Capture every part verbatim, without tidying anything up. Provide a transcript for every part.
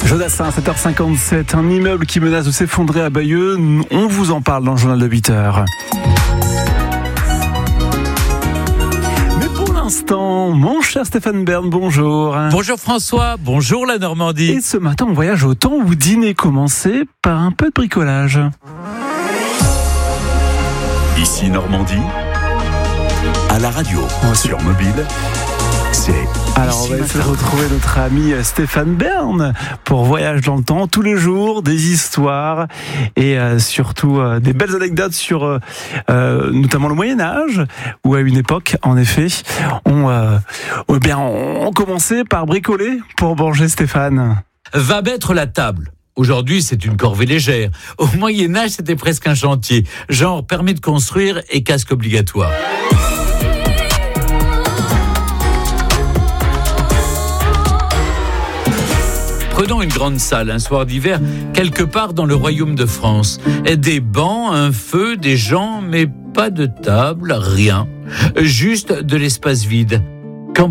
Jodassin, sept heures cinquante-sept, un immeuble qui menace de s'effondrer à Bayeux. On vous en parle dans le journal de huit heures. Mais pour l'instant, mon cher Stéphane Bern, bonjour. Bonjour François, bonjour la Normandie. Et ce matin, on voyage au temps où dîner commençait par un peu de bricolage. Ici Normandie, à la radio, sur mobile. Alors on va essayer de retrouver notre ami Stéphane Bern pour Voyage dans le temps, tous les jours, des histoires et euh, surtout euh, des belles anecdotes sur euh, euh, notamment le Moyen-Âge, où à une époque, en effet, on, euh, eh bien, on commençait par bricoler pour manger. Stéphane, va mettre la table. Aujourd'hui, c'est une corvée légère. Au Moyen-Âge, c'était presque un chantier. Genre permis de construire et casque obligatoire. Prenons une grande salle, un soir d'hiver, quelque part dans le royaume de France. Des bancs, un feu, des gens, mais pas de table, rien. Juste de l'espace vide. Cambriolage ?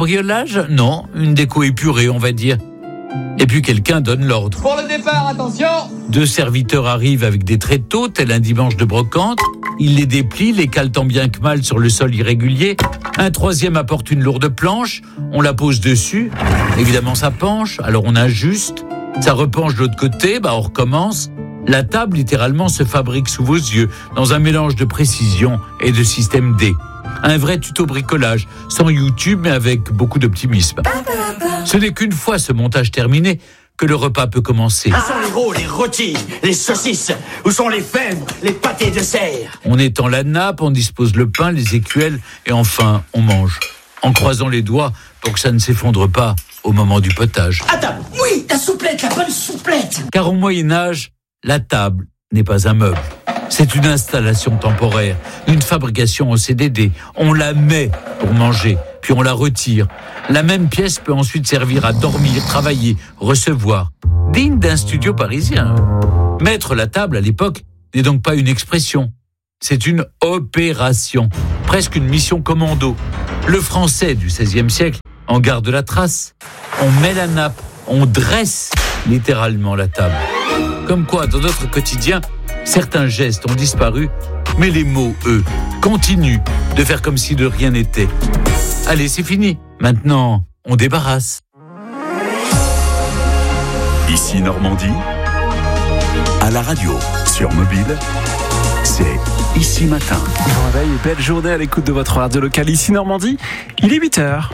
Non, une déco épurée, on va dire. Et puis quelqu'un donne l'ordre. Pour le départ, attention ! Deux serviteurs arrivent avec des tréteaux, tel un dimanche de brocante. Ils les déplient, les calent tant bien que mal sur le sol irrégulier. Un troisième apporte une lourde planche, on la pose dessus. Évidemment, ça penche, alors on ajuste. Ça repenche de l'autre côté, bah on recommence. La table, littéralement, se fabrique sous vos yeux, dans un mélange de précision et de système D. Un vrai tuto bricolage, sans YouTube, mais avec beaucoup d'optimisme. Ce n'est qu'une fois ce montage terminé que le repas peut commencer. Où sont les rôles, les rôtis, les saucisses? Où sont les fèves, les pâtés de serre? On étend la nappe, on dispose le pain, les écuelles, et enfin, on mange. En croisant les doigts pour que ça ne s'effondre pas au moment du potage. À table, oui, la souplette, la bonne souplette. Car au Moyen-Âge, la table n'est pas un meuble. C'est une installation temporaire, une fabrication en C D D. On la met pour manger, puis on la retire. La même pièce peut ensuite servir à dormir, travailler, recevoir. Digne d'un studio parisien. Mettre la table à l'époque n'est donc pas une expression. C'est une opération, presque une mission commando. Le français du seizième siècle en garde la trace. On met la nappe, on dresse littéralement la table. Comme quoi, dans notre quotidien, certains gestes ont disparu, mais les mots, eux, continuent de faire comme si de rien n'était. Allez, c'est fini. Maintenant, on débarrasse. Ici Normandie, à la radio, sur mobile, c'est Ici Matin. Bon réveil et belle journée à l'écoute de votre radio locale. Ici Normandie, il est huit heures.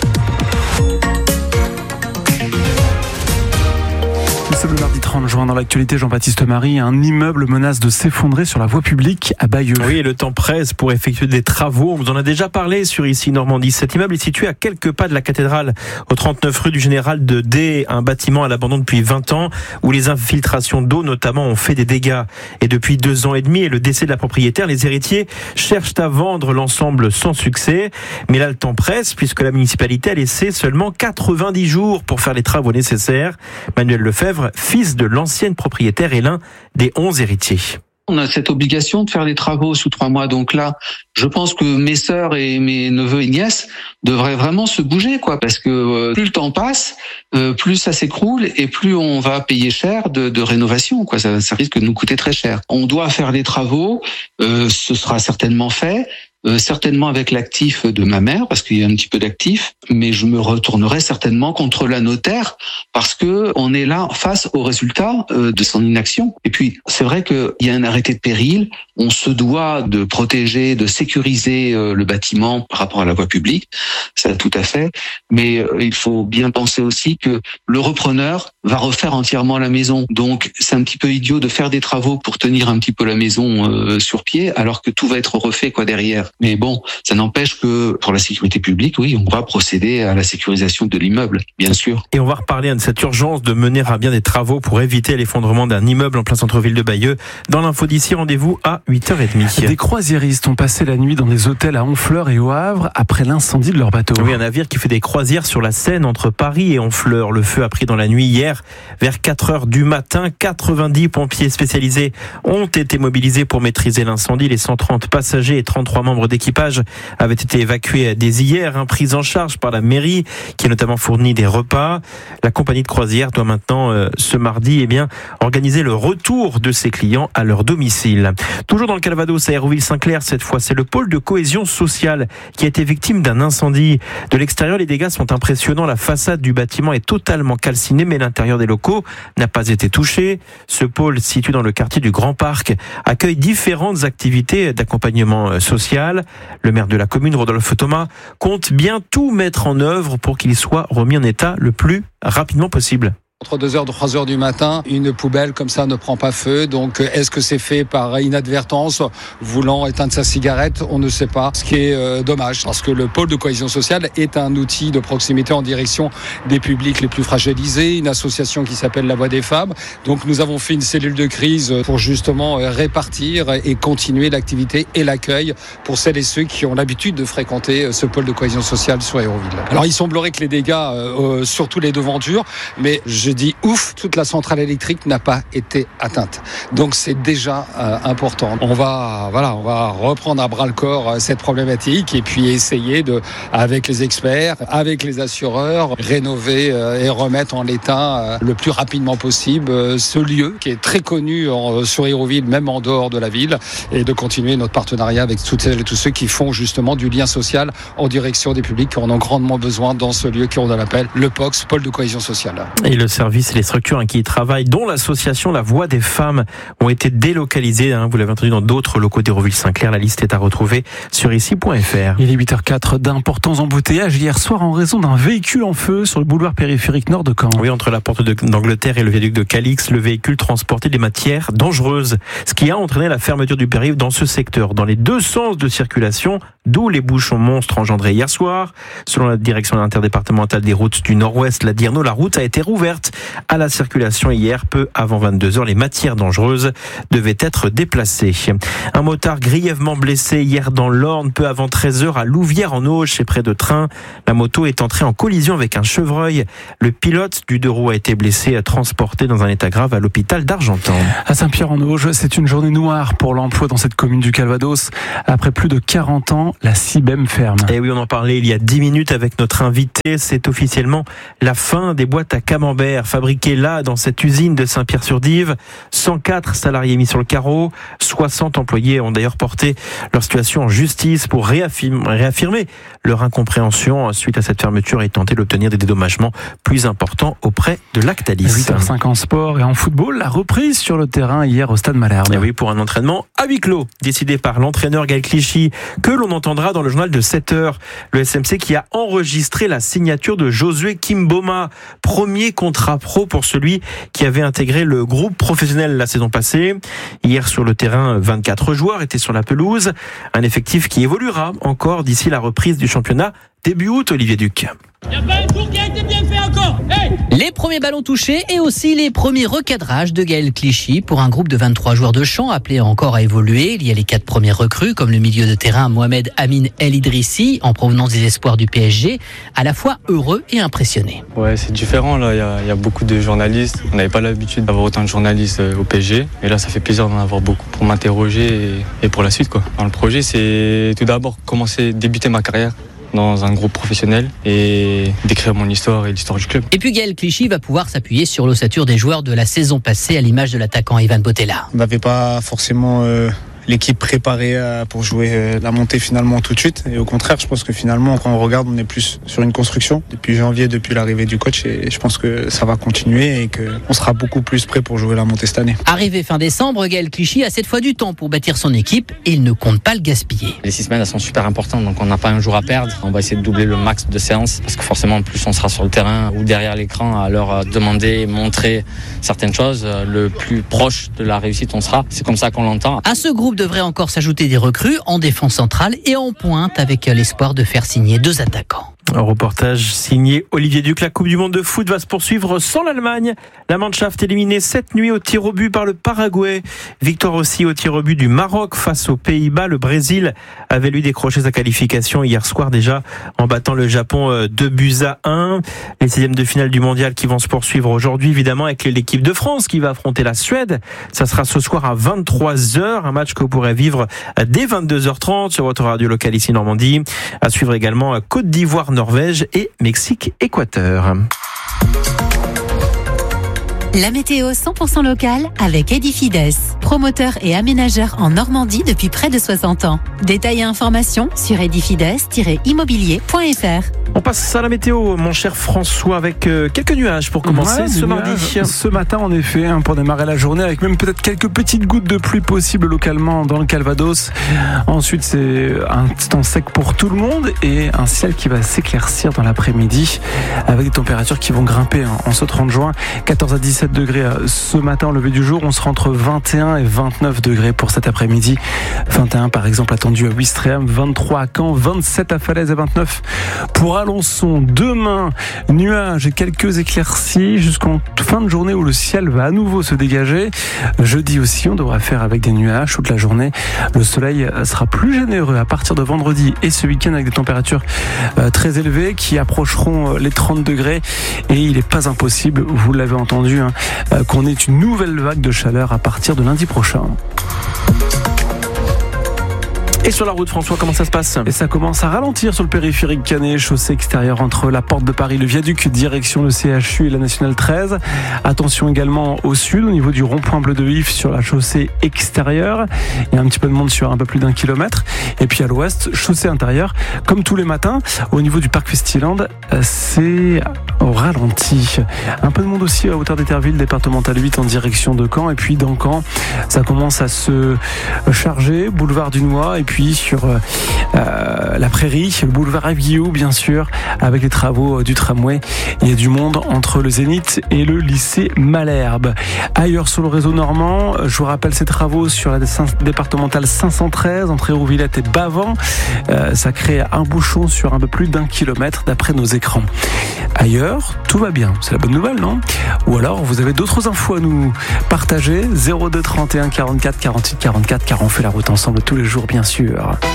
C'est le mardi trente juin. Dans l'actualité, Jean-Baptiste Marie, un immeuble menace de s'effondrer sur la voie publique à Bayeux. Oui, le temps presse pour effectuer des travaux. On vous en a déjà parlé sur Ici Normandie. Cet immeuble est situé à quelques pas de la cathédrale, au trente-neuf rue du Général de D, un bâtiment à l'abandon depuis vingt ans, où les infiltrations d'eau notamment ont fait des dégâts. Et depuis deux ans et demi et le décès de la propriétaire, les héritiers cherchent à vendre l'ensemble sans succès. Mais là, le temps presse, puisque la municipalité a laissé seulement quatre-vingt-dix jours pour faire les travaux nécessaires. Manuel Lefebvre, fils de l'ancienne propriétaire, est l'un des onze héritiers. On a cette obligation de faire les travaux sous trois mois. Donc là, je pense que mes sœurs et mes neveux et nièces devraient vraiment se bouger, quoi, parce que euh, plus le temps passe, euh, plus ça s'écroule et plus on va payer cher de, de rénovation, quoi. Ça, ça risque de nous coûter très cher. On doit faire les travaux, euh, ce sera certainement fait. Euh, certainement avec l'actif de ma mère, parce qu'il y a un petit peu d'actif, mais je me retournerai certainement contre la notaire, parce que on est là face au résultat euh, de son inaction. Et puis, c'est vrai qu'il y a un arrêté de péril, on se doit de protéger, de sécuriser euh, le bâtiment par rapport à la voie publique, ça tout à fait, mais euh, il faut bien penser aussi que le repreneur va refaire entièrement la maison. Donc, c'est un petit peu idiot de faire des travaux pour tenir un petit peu la maison euh, sur pied, alors que tout va être refait, quoi, derrière. Mais bon, ça n'empêche que pour la sécurité publique, oui, on va procéder à la sécurisation de l'immeuble, bien sûr. Et on va reparler de cette urgence de mener à bien des travaux pour éviter l'effondrement d'un immeuble en plein centre-ville de Bayeux. Dans l'info d'ici, rendez-vous à huit heures trente. Des croisiéristes ont passé la nuit dans des hôtels à Honfleur et au Havre après l'incendie de leur bateau. Oui, un navire qui fait des croisières sur la Seine entre Paris et Honfleur. Le feu a pris dans la nuit hier vers quatre heures du matin. quatre-vingt-dix pompiers spécialisés ont été mobilisés pour maîtriser l'incendie. Les cent trente passagers et trente-trois membres d'équipage avaient été évacués dès hier, hein, pris en charge par la mairie qui a notamment fourni des repas. La compagnie compagnie de croisière doit maintenant, euh, ce mardi, eh bien, organiser le retour de ses clients à leur domicile. Toujours dans le Calvados, à Hérouville-Saint-Clair, cette fois, c'est le pôle de cohésion sociale qui a été victime d'un incendie. De l'extérieur, les dégâts sont impressionnants. La façade du bâtiment est totalement calcinée, mais l'intérieur des locaux n'a pas été touché. Ce pôle, situé dans le quartier du Grand Parc, accueille différentes activités d'accompagnement social. Le maire de la commune, Rodolphe Thomas, compte bien tout mettre en œuvre pour qu'il soit remis en état le plus rapidement possible. Entre deux heures et trois heures du matin, une poubelle comme ça ne prend pas feu. Donc, est-ce que c'est fait par inadvertance, voulant éteindre sa cigarette? On ne sait pas. Ce qui est euh, dommage, parce que le pôle de cohésion sociale est un outil de proximité en direction des publics les plus fragilisés, une association qui s'appelle La Voix des Femmes. Donc, nous avons fait une cellule de crise pour justement répartir et continuer l'activité et l'accueil pour celles et ceux qui ont l'habitude de fréquenter ce pôle de cohésion sociale sur Hérouville. Alors, il semblerait que les dégâts, euh, surtout les devantures, mais je Je dis ouf, toute la centrale électrique n'a pas été atteinte. Donc c'est déjà euh, important. On va, voilà, on va reprendre à bras le corps euh, cette problématique et puis essayer de, avec les experts, avec les assureurs, rénover euh, et remettre en l'état euh, le plus rapidement possible euh, ce lieu qui est très connu en, sur Hérouville, même en dehors de la ville, et de continuer notre partenariat avec toutes celles et tous ceux qui font justement du lien social en direction des publics qui en ont grandement besoin dans ce lieu qu'on appelle le P O C, pôle de cohésion sociale. Et le service et les structures qui y travaillent, dont l'association La Voix des Femmes, ont été délocalisées. Hein, vous l'avez entendu, dans d'autres locaux d'Hérouville-Saint-Clair. La liste est à retrouver sur ici point f r. Il est huit heures quatre, d'importants embouteillages hier soir en raison d'un véhicule en feu sur le boulevard périphérique nord de Caen. Oui, entre la porte d'Angleterre et le viaduc de Calix, le véhicule transportait des matières dangereuses, ce qui a entraîné la fermeture du périph' dans ce secteur, dans les deux sens de circulation, d'où les bouchons monstres engendrés hier soir. Selon la direction interdépartementale des routes du Nord-Ouest, la DIRNO, la route a été rouverte à la circulation hier, peu avant vingt-deux heures. Les matières dangereuses devaient être déplacées. Un motard grièvement blessé hier dans l'Orne, peu avant treize heures à Louvière-en-Auge, c'est près de Train. La moto est entrée en collision avec un chevreuil. Le pilote du deux roues a été blessé, transporté dans un état grave à l'hôpital d'Argentan. À Saint-Pierre-en-Auge, c'est une journée noire pour l'emploi dans cette commune du Calvados. Après plus de quarante ans, la Cibem ferme. Et oui, on en parlait il y a dix minutes avec notre invité. C'est officiellement la fin des boîtes à camembert fabriquées là, dans cette usine de Saint-Pierre-sur-Dive. cent quatre salariés mis sur le carreau. soixante employés ont d'ailleurs porté leur situation en justice pour réaffirmer, réaffirmer leur incompréhension suite à cette fermeture et tenter d'obtenir des dédommagements plus importants auprès de Lactalis. huit heures cinq en sport et en football, la reprise sur le terrain hier au Stade Malherbe. Et oui, pour un entraînement à huis clos, décidé par l'entraîneur Gaël Clichy, que l'on entendra dans le journal de sept heures. Le S M C qui a enregistré la signature de Josué Kimboma, premier contrat pro pour celui qui avait intégré le groupe professionnel la saison passée. Hier sur le terrain, vingt-quatre joueurs étaient sur la pelouse. Un effectif qui évoluera encore d'ici la reprise du championnat début août, Olivier Duc. Il n'y a pas un tour qui a été bien fait encore. Hey, les premiers ballons touchés et aussi les premiers recadrages de Gaël Clichy pour un groupe de vingt-trois joueurs de champ appelés encore à évoluer. Il y a les quatre premiers recrues comme le milieu de terrain Mohamed Amin El Idrissi en provenance des espoirs du P S G, à la fois heureux et impressionné. Ouais, c'est différent là, il y a, il y a beaucoup de journalistes. On n'avait pas l'habitude d'avoir autant de journalistes au P S G et là ça fait plaisir d'en avoir beaucoup pour m'interroger et, et pour la suite quoi. Dans le projet, c'est tout d'abord commencer débuter ma carrière dans un groupe professionnel et d'écrire mon histoire et l'histoire du club. Et puis Gaël Clichy va pouvoir s'appuyer sur l'ossature des joueurs de la saison passée à l'image de l'attaquant Ivan Botella. On n'avait pas forcément euh, l'équipe préparée euh, pour jouer euh, la montée finalement tout de suite et au contraire je pense que finalement quand on regarde on est plus sur une construction depuis janvier, depuis l'arrivée du coach et je pense que ça va continuer et qu'on sera beaucoup plus prêt pour jouer la montée cette année. Arrivé fin décembre, Gaël Clichy a cette fois du temps pour bâtir son équipe et il ne compte pas le gaspiller. Les six semaines elles sont super importantes donc on n'a pas un jour à perdre. On va essayer de doubler le max de séances parce que forcément plus on sera sur le terrain ou derrière l'écran à leur demander, montrer certaines choses, le plus proche de la réussite on sera. C'est comme ça qu'on l'entend. À ce groupe devrait encore s'ajouter des recrues en défense centrale et en pointe avec l'espoir de faire signer deux attaquants. Un reportage signé Olivier Duc. La Coupe du Monde de foot va se poursuivre sans l'Allemagne. La Mannschaft éliminée cette nuit au tir au but par le Paraguay. Victoire aussi au tir au but du Maroc face aux Pays-Bas. Le Brésil avait lui décroché sa qualification hier soir déjà en battant le Japon deux buts à un. Les seizièmes de finale du mondial qui vont se poursuivre aujourd'hui évidemment avec l'équipe de France qui va affronter la Suède. Ça sera ce soir à vingt-trois heures. Un match que vous pourrez vivre dès vingt-deux heures trente sur votre radio locale ici Normandie. À suivre également Côte d'Ivoire, Norvège et Mexique-Équateur. La météo cent pour cent locale avec Edifides, promoteur et aménageur en Normandie depuis près de soixante ans. Détails et informations sur edifides tiret immobilier point f r. On passe à la météo, mon cher François, avec euh, quelques nuages pour commencer ouais, ce mardi. Ce matin, en effet, hein, pour démarrer la journée, avec même peut-être quelques petites gouttes de pluie possibles localement dans le Calvados. Ensuite, c'est un temps sec pour tout le monde et un ciel qui va s'éclaircir dans l'après-midi avec des températures qui vont grimper hein, en ce trente juin. quatorze à dix-sept degrés ce matin au lever du jour. On sera entre vingt et un et vingt-neuf degrés pour cet après-midi. vingt et un par exemple attendu à Ouistreham, vingt-trois à Caen, vingt-sept à Falaise et vingt-neuf pour Alençon. Demain, nuages et quelques éclaircies jusqu'en fin de journée où le ciel va à nouveau se dégager. Jeudi aussi, on devra faire avec des nuages toute la journée. Le soleil sera plus généreux à partir de vendredi et ce week-end avec des températures très élevées qui approcheront les trente degrés. Et il n'est pas impossible, vous l'avez entendu, hein, qu'on ait une nouvelle vague de chaleur à partir de lundi prochain. Et sur la route, François, comment ça se passe ? Et ça commence à ralentir sur le périphérique Canet, chaussée extérieure entre la porte de Paris, le viaduc, direction le C H U et la nationale treize. Attention également au sud, au niveau du rond-point Bleu de Vif sur la chaussée extérieure. Il y a un petit peu de monde sur un peu plus d'un kilomètre. Et puis à l'ouest, chaussée intérieure, comme tous les matins, au niveau du parc Festiland, c'est au ralenti. Un peu de monde aussi à hauteur d'Éterville, départementale huit en direction de Caen. Et puis dans Caen, ça commence à se charger, boulevard du Noix, et puis sur euh, la prairie, le boulevard Yves-Guillou bien sûr, avec les travaux du tramway. Il y a du monde entre le Zénith et le lycée Malherbe. Ailleurs sur le réseau normand, je vous rappelle ces travaux sur la départementale cinq cent treize entre Hérouvillette et Bavant. Euh, ça crée un bouchon sur un peu plus d'un kilomètre d'après nos écrans. Ailleurs, tout va bien. C'est la bonne nouvelle, non ? Ou alors, vous avez d'autres infos à nous partager. zéro deux trente et un quarante-quatre quarante-huit quarante-quatre, car on fait la route ensemble tous les jours, bien sûr.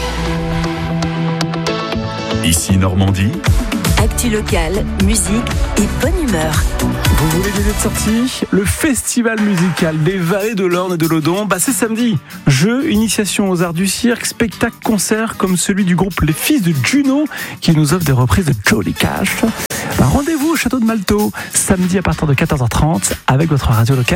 Ici Normandie. Actu locale, musique et bonne humeur. Vous voulez des dates de sortie ? Le festival musical des Vallées de l'Orne et de l'Odon, bah c'est samedi. Jeux, initiation aux arts du cirque, spectacles, concerts comme celui du groupe Les Fils de Juno qui nous offre des reprises de Johnny Cash. Bah rendez-vous au château de Malteau samedi à partir de quatorze heures trente avec votre radio locale.